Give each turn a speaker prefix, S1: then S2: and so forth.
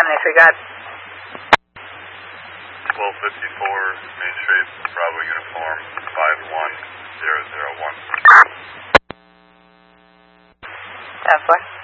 S1: disregard.
S2: 1254 Main Street, Bravo Uniform 51001.
S1: 10-4.